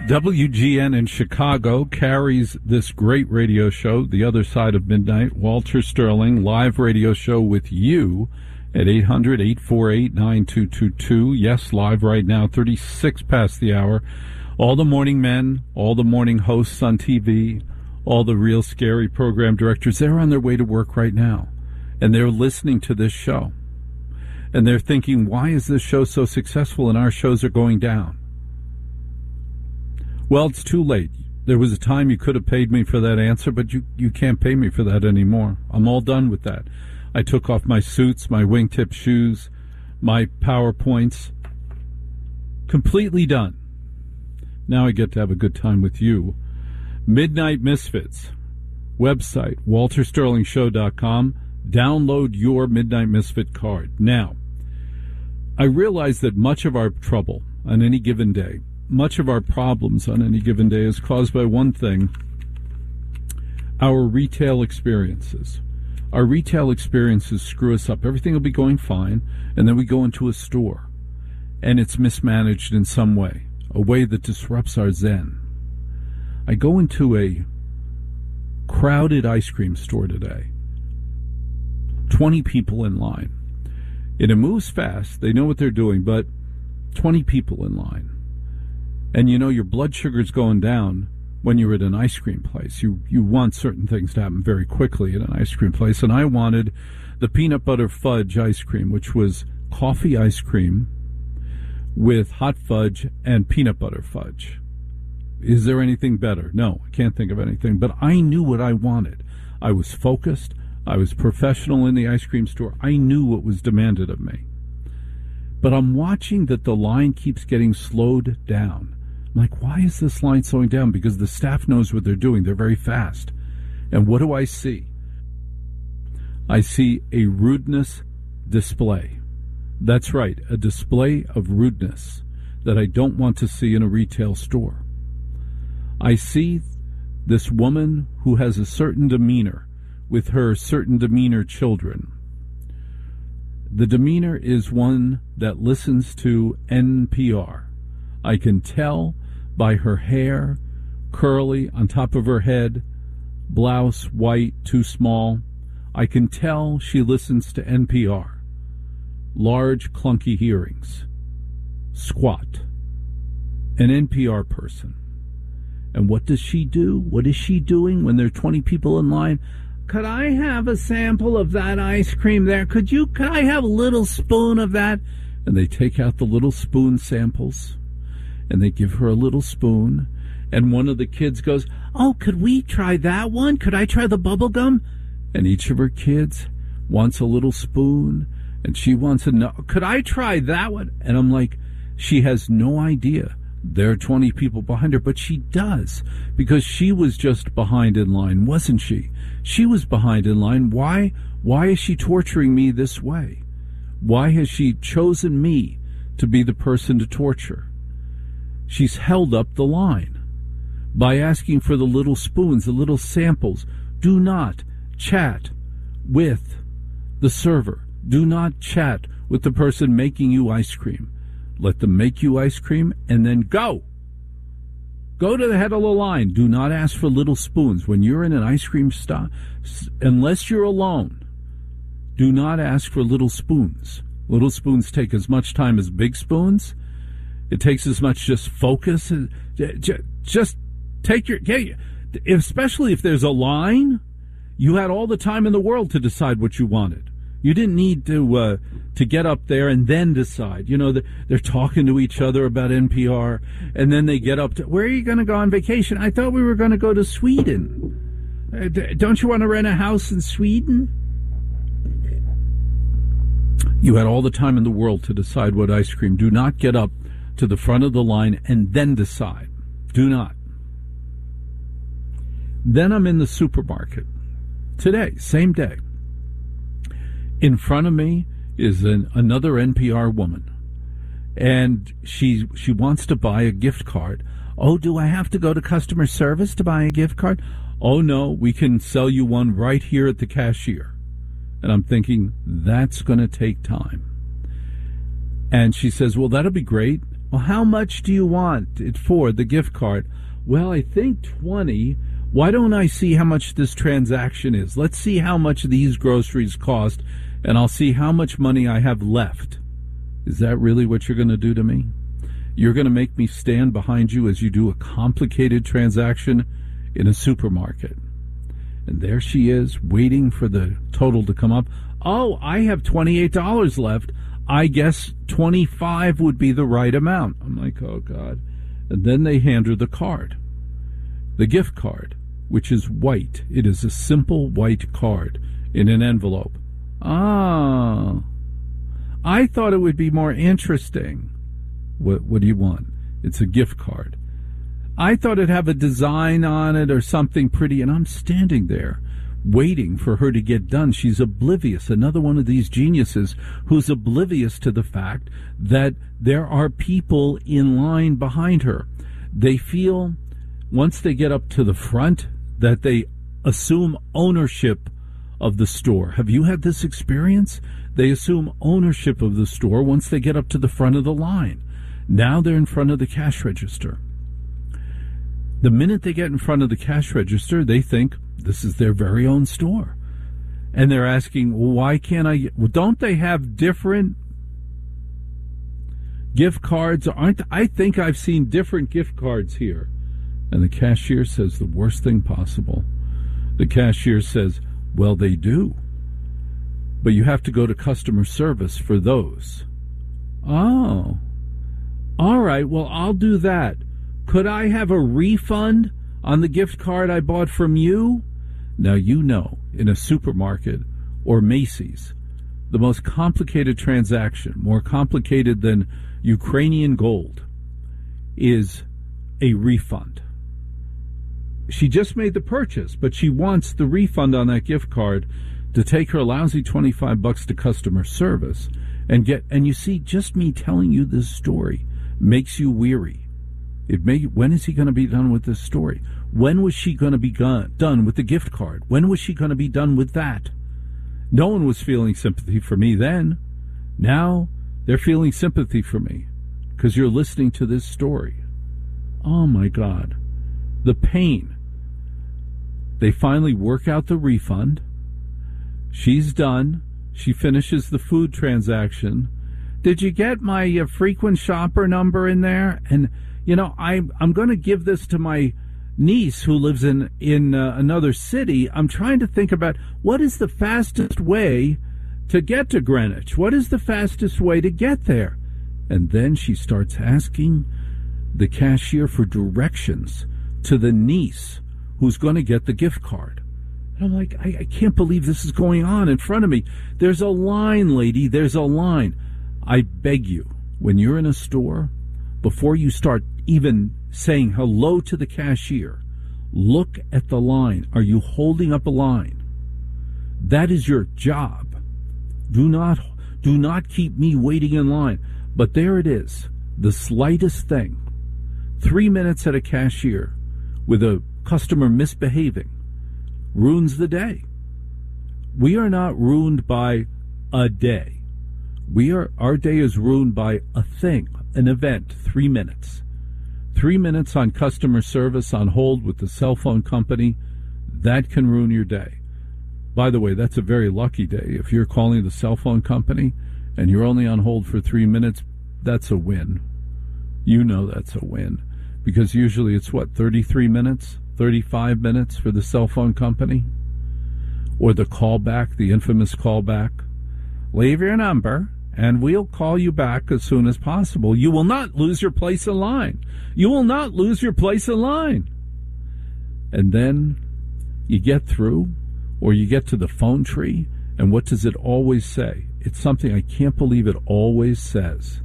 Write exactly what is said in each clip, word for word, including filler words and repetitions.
W G N in Chicago carries this great radio show, The Other Side of Midnight. Walter Sterling, live radio show with you at eight hundred, eight four eight, nine two two two. Yes, live right now, thirty-six past the hour. All the morning men, all the morning hosts on T V, all the real scary program directors, they're on their way to work right now. And they're listening to this show. And they're thinking, why is this show so successful and our shows are going down? Well, it's too late. There was a time you could have paid me for that answer, but you, you can't pay me for that anymore. I'm all done with that. I took off my suits, my wingtip shoes, my PowerPoints. Completely done. Now I get to have a good time with you. Midnight Misfits. Website, walter sterling show dot com. Download your Midnight Misfit card. Now, I realize that much of our trouble on any given day, much of our problems on any given day is caused by one thing, our retail experiences. Our retail experiences screw us up. Everything will be going fine, and then we go into a store, and it's mismanaged in some way, a way that disrupts our zen. I go into a crowded ice cream store today. twenty people in line. And it moves fast. They know what they're doing, but twenty people in line. And you know your blood sugar's going down when you're at an ice cream place. You you want certain things to happen very quickly at an ice cream place. And I wanted the peanut butter fudge ice cream, which was coffee ice cream with hot fudge and peanut butter fudge. Is there anything better? No, I can't think of anything. But I knew what I wanted. I was focused. I was professional in the ice cream store. I knew what was demanded of me. But I'm watching that the line keeps getting slowed down. I'm like, why is this line slowing down? Because the staff knows what they're doing. They're very fast. And what do I see? I see a rudeness display. That's right, a display of rudeness that I don't want to see in a retail store. I see this woman who has a certain demeanor with her certain demeanor children. The demeanor is one that listens to N P R. I can tell by her hair, curly on top of her head, blouse white, too small. I can tell she listens to N P R. Large, clunky hearings. Squat. An N P R person. And what does she do? What is she doing when there are twenty people in line? Could I have a sample of that ice cream there? Could you, could I have a little spoon of that? And they take out the little spoon samples, and they give her a little spoon, and one of the kids goes, oh, could we try that one? Could I try the bubble gum? And each of her kids wants a little spoon, and she wants to know, could I try that one? And I'm like, she has no idea. There are twenty people behind her, but she does, because she was just behind in line, wasn't she? She was behind in line. Why? Why is she torturing me this way? Why has she chosen me to be the person to torture? She's held up the line by asking for the little spoons, the little samples. Do not chat with the server. Do not chat with the person making you ice cream. Let them make you ice cream and then go. Go to the head of the line. Do not ask for little spoons. When you're in an ice cream stop, unless you're alone, do not ask for little spoons. Little spoons take as much time as big spoons. It takes as much just focus. Just take your, especially if there's a line, you had all the time in the world to decide what you wanted. You didn't need to uh, to get up there and then decide. You know, they're talking to each other about N P R, and then they get up to, where are you going to go on vacation? I thought we were going to go to Sweden. Uh, don't you want to rent a house in Sweden? You had all the time in the world to decide what ice cream. Do not get up to the front of the line and then decide. Do not. Then I'm in the supermarket. Today, same day. In front of me is an, another N P R woman, and she she wants to buy a gift card. Oh, do I have to go to customer service to buy a gift card? Oh, no, we can sell you one right here at the cashier. And I'm thinking, that's going to take time. And she says, well, that'll be great. Well, how much do you want it for, the gift card? Well, I think twenty. Why don't I see how much this transaction is? Let's see how much these groceries cost, and I'll see how much money I have left. Is that really what you're going to do to me? You're going to make me stand behind you as you do a complicated transaction in a supermarket. And there she is, waiting for the total to come up. Oh, I have twenty-eight dollars left. I guess twenty-five would be the right amount. I'm like, oh, God. And then they hand her the card, the gift card, which is white. It is a simple white card in an envelope. Ah, I thought it would be more interesting. What, what do you want? It's a gift card. I thought it'd have a design on it or something pretty, and I'm standing there waiting for her to get done. She's oblivious. Another one of these geniuses who's oblivious to the fact that there are people in line behind her. They feel, once they get up to the front, that they assume ownership of the store. Have you had this experience? They assume ownership of the store once they get up to the front of the line. Now they're in front of the cash register. The minute they get in front of the cash register, they think this is their very own store. And they're asking, well, why can't I? Well, don't they have different gift cards? Aren't I think I've seen different gift cards here. And the cashier says the worst thing possible. The cashier says, well, they do. But you have to go to customer service for those. Oh. All right, well, I'll do that. Could I have a refund on the gift card I bought from you? Now, you know, in a supermarket or Macy's, the most complicated transaction, more complicated than Ukrainian gold, is a refund. She just made the purchase, but she wants the refund on that gift card to take her lousy twenty-five bucks to customer service and get, and you see, just me telling you this story makes you weary. It may, when is he going to be done with this story? When was she going to be gone, done with the gift card? When was she going to be done with that? No one was feeling sympathy for me then. Now they're feeling sympathy for me because you're listening to this story. Oh, my God. The pain. They finally work out the refund. She's done. She finishes the food transaction. Did you get my uh, frequent shopper number in there? And, you know, I'm, I'm going to give this to my niece who lives in, in uh, another city. I'm trying to think about what is the fastest way to get to Greenwich? What is the fastest way to get there? And then she starts asking the cashier for directions to the niece who's going to get the gift card. And I'm like, I, I can't believe this is going on in front of me. There's a line, lady. There's a line. I beg you, when you're in a store, before you start even saying hello to the cashier, look at the line. Are you holding up a line? That is your job. Do not, do not keep me waiting in line. But there it is, the slightest thing. Three minutes at a cashier with a customer misbehaving ruins the day. We are not ruined by a day. We are, our day is ruined by a thing, an event, three minutes. Three minutes on customer service on hold with the cell phone company, that can ruin your day. By the way, that's a very lucky day. If you're calling the cell phone company and you're only on hold for three minutes, that's a win. You know that's a win. Because usually it's what, thirty-three minutes, thirty-five minutes for the cell phone company? Or the callback, the infamous callback. Leave your number and we'll call you back as soon as possible. You will not lose your place in line. You will not lose your place in line. And then you get through, or you get to the phone tree, and what does it always say? It's something I can't believe it always says.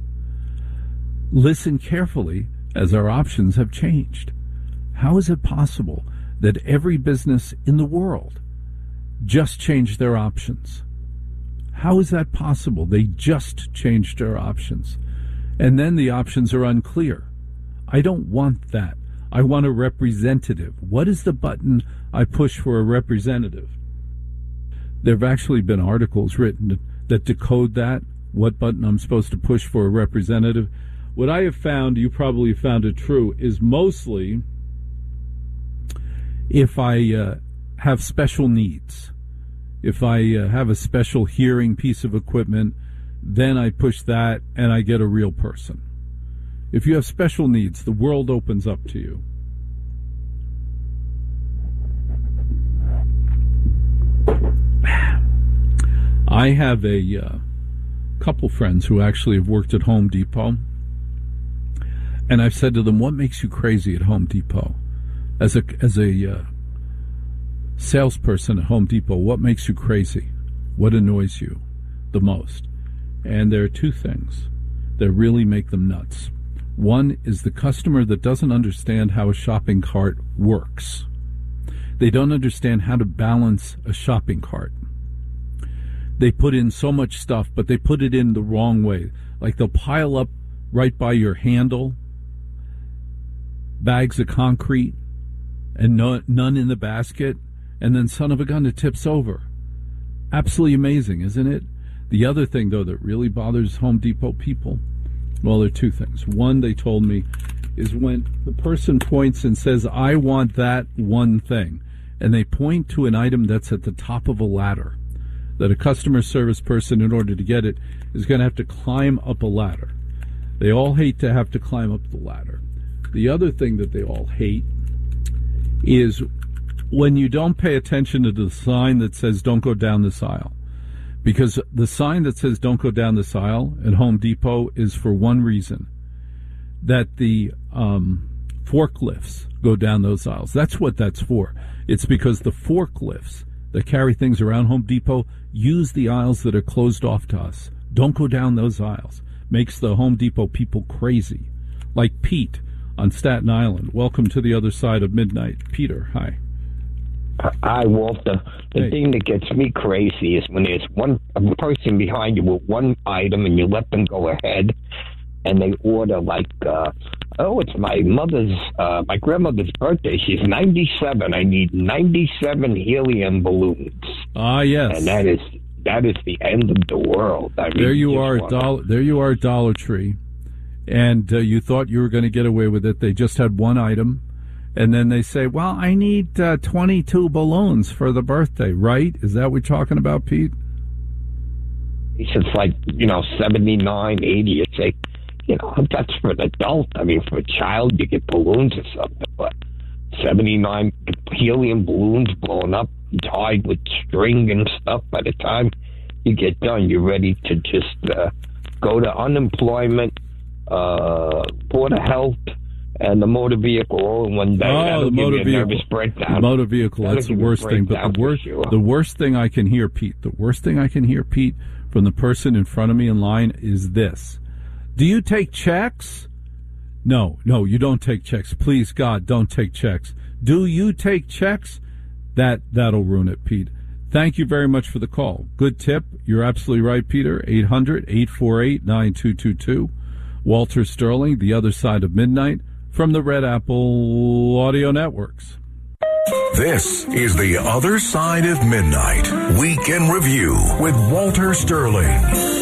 Listen carefully, as our options have changed. How is it possible that every business in the world just changed their options? How is that possible? They just changed their options. And then the options are unclear. I don't want that. I want a representative. What is the button I push for a representative? There have actually been articles written that decode that, what button I'm supposed to push for a representative. what I have found, you probably found it true, is mostly if I uh, have special needs. If I uh, have a special hearing piece of equipment, then I push that and I get a real person. If you have special needs, the world opens up to you. I have a uh, couple friends who actually have worked at Home Depot, and I've said to them, what makes you crazy at Home Depot? As a, as a uh, salesperson at Home Depot, what makes you crazy? What annoys you the most? And there are two things that really make them nuts. One is the customer that doesn't understand how a shopping cart works. They don't understand how to balance a shopping cart. They put in so much stuff, but they put it in the wrong way. Like they'll pile up right by your handle bags of concrete and no, none in the basket, and then son of a gun, it tips over. Absolutely amazing, isn't it? The other thing, though, that really bothers Home Depot people, well, there are two things. One, they told me, is when the person points and says, I want that one thing, and they point to an item that's at the top of a ladder, that a customer service person, in order to get it, is going to have to climb up a ladder. They all hate to have to climb up the ladder. The other thing that they all hate is when you don't pay attention to the sign that says don't go down this aisle. Because the sign that says don't go down this aisle at Home Depot is for one reason, that the um, forklifts go down those aisles. That's what that's for. It's because the forklifts that carry things around Home Depot use the aisles that are closed off to us. Don't go down those aisles. Makes the Home Depot people crazy. Like Pete on Staten Island. Welcome to the other side of midnight. Peter, hi. Hi, Walter. The hey. thing that gets me crazy is when there's one a person behind you with one item and you let them go ahead and they order like, uh, oh, it's my mother's, uh, my grandmother's birthday. She's ninety-seven. I need ninety-seven helium balloons. Ah, yes. And that is that is the end of the world. I mean, there you, you are, at Dollar, there you are at Dollar Tree, and uh, you thought you were going to get away with it. They just had one item. And then they say, well, I need uh, twenty-two balloons for the birthday, right? Is that what you're talking about, Pete? It's like, you know, seventy-nine, eighty. It's like, you know, that's for an adult. I mean, for a child, you get balloons or something. But seventy-nine helium balloons blowing up, tied with string and stuff. By the time you get done, you're ready to just uh, go to unemployment, uh, Board of Health, and the motor vehicle all in one day. Oh, That'll the give motor you a vehicle. Nervous breakdown. The motor vehicle, That'll that's the give you a worst thing. But the breakdown worst, for sure. the worst thing I can hear, Pete, the worst thing I can hear, Pete, from the person in front of me in line is this. Do you take checks? No, no, you don't take checks. Please, God, don't take checks. Do you take checks? That, that'll ruin it, Pete. Thank you very much for the call. Good tip. You're absolutely right, Peter. eight hundred, eight four eight, nine two two two. Walter Sterling, The Other Side of Midnight, from the Red Apple Audio Networks. This is The Other Side of Midnight, Weekend Review with Walter Sterling.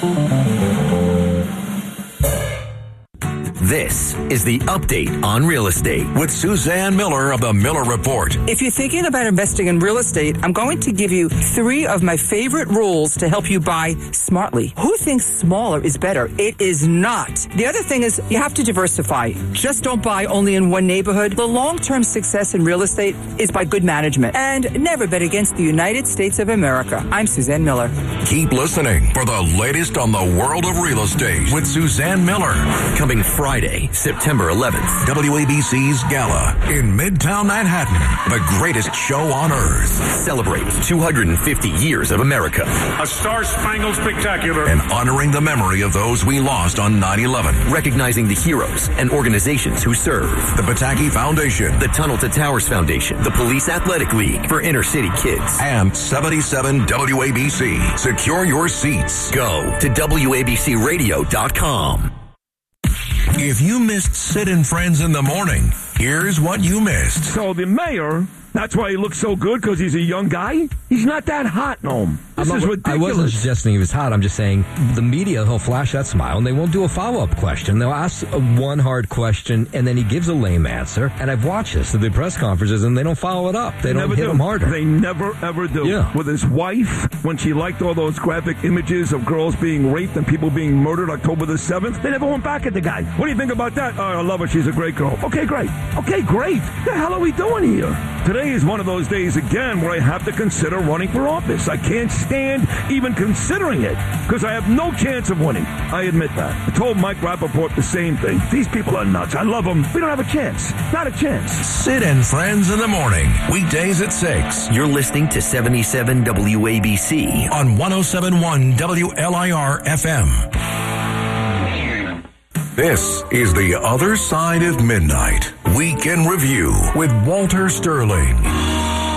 This is the Update on Real Estate with Suzanne Miller of the Miller Report. If you're thinking about investing in real estate, I'm going to give you three of my favorite rules to help you buy smartly. Who thinks smaller is better? It is not. The other thing is you have to diversify. Just don't buy only in one neighborhood. The long-term success in real estate is by good management. And never bet against the United States of America. I'm Suzanne Miller. Keep listening for the latest on the world of real estate with Suzanne Miller. Coming Friday, September eleventh. W A B C's Gala in Midtown Manhattan, the greatest show on earth. Celebrate two hundred fifty years of America. A star-spangled spectacular. And honoring the memory of those we lost on nine eleven. Recognizing the heroes and organizations who serve. The Pataki Foundation. The Tunnel to Towers Foundation. The Police Athletic League for inner city kids. And seventy-seven W A B C. Secure your seats. Go to W A B C radio dot com. If you missed Sid and Friends in the Morning, here's what you missed. So the mayor, that's why he looks so good, because he's a young guy. He's not that hot, no. This I'm is not, ridiculous. I wasn't suggesting he was hot. I'm just saying the media, he'll flash that smile, and they won't do a follow-up question. They'll ask a one hard question, and then he gives a lame answer. And I've watched this at the press conferences, and they don't follow it up. They, They don't never hit do. him harder. They never, ever do. Yeah. With his wife, when she liked all those graphic images of girls being raped and people being murdered October the seventh, they never went back at the guy. What do you think about that? Oh, I love her. She's a great girl. Okay, great. Okay, great. The hell are we doing here? Today is one of those days, again, where I have to consider running for office. I can't stand even considering it because I have no chance of winning. I admit that. I told Mike Rappaport the same thing. These people are nuts. I love them. We don't have a chance. Not a chance. Sid and Friends in the morning, weekdays at six You're listening to seventy-seven W A B C. on one oh seven point one W L I R F M. This is The Other Side of Midnight, Week in Review with Walter Sterling.